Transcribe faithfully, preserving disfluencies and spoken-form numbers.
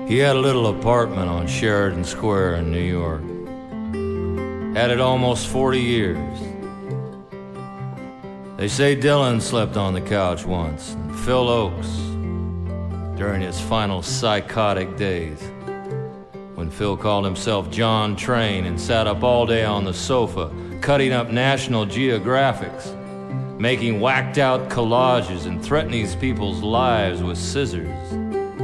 He had a little apartment on Sheridan Square in New York. Had it almost forty years. They say Dylan slept on the couch once, and Phil Oakes, during his final psychotic days, when Phil called himself John Train and sat up all day on the sofa, cutting up National Geographics, making whacked-out collages and threatening people's lives with scissors.